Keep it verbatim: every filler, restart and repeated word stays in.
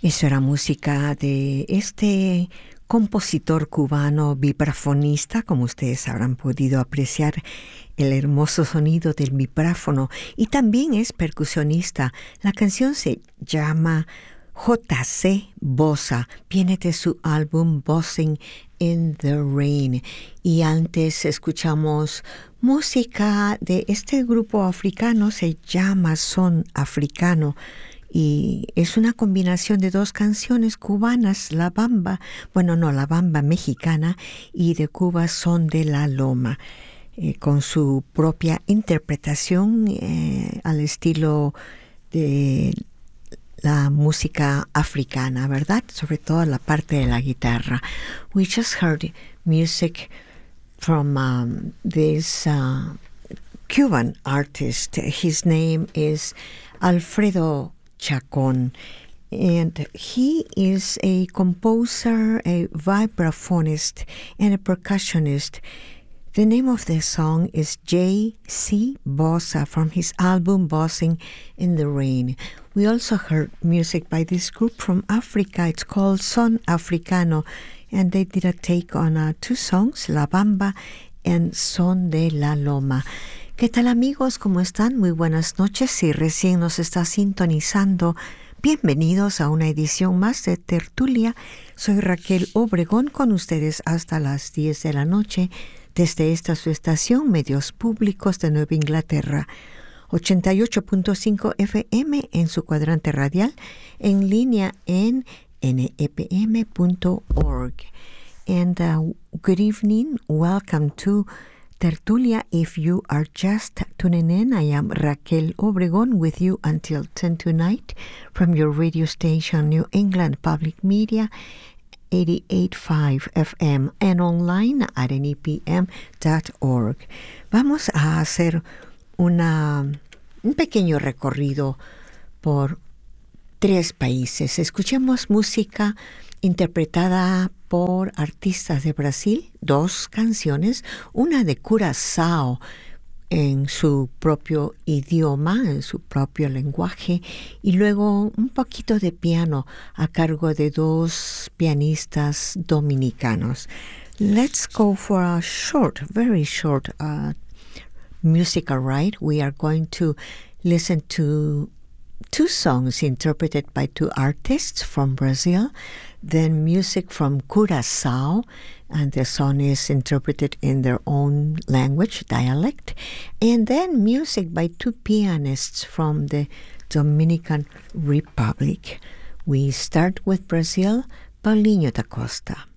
Eso era música de este compositor cubano vibrafonista, como ustedes habrán podido apreciar el hermoso sonido del vibráfono, y también es percusionista. La canción se llama J C Bossa, viene de su álbum Bossing in the Rain, y antes escuchamos música de este grupo africano, se llama Son Africano, y es una combinación de dos canciones cubanas, La Bamba, bueno, no, La Bamba mexicana, y de Cuba Son de la Loma, eh, con su propia interpretación eh, al estilo de la música africana, ¿verdad? Sobre todo la parte de la guitarra. We just heard music from um, this uh, Cuban artist. His name is Alfredo Chacon, and he is a composer, a vibraphonist, and a percussionist. The name of the song is J C Bossa from his album Bossing in the Rain. We also heard music by this group from Africa. It's called Son Africano, and they did a take on uh, two songs, La Bamba and Son de la Loma. ¿Qué tal, amigos? ¿Cómo están? Muy buenas noches. Si recién nos está sintonizando, bienvenidos a una edición más de Tertulia. Soy Raquel Obregón, con ustedes hasta las diez de la noche, desde esta su estación, Medios Públicos de Nueva Inglaterra, ochenta y ocho punto cinco F M en su cuadrante radial, en línea en N E P M punto org. And uh, good evening, welcome to Tertulia. If you are just tuning in, I am Raquel Obregón with you until ten tonight from your radio station New England Public Media, eighty-eight point five F M, and online at N E P M dot org. Vamos a hacer una, un pequeño recorrido por tres países. Escuchemos música interpretada por artistas de Brasil, dos canciones, una de Curazao en su propio idioma, en su propio lenguaje, y luego un poquito de piano a cargo de dos pianistas dominicanos. Let's go for a short, very short uh, musical ride. We are going to listen to two songs interpreted by two artists from Brazil, then music from Curaçao, and the song is interpreted in their own language, dialect, and then music by two pianists from the Dominican Republic. We start with Brazil, Paulinho da Costa.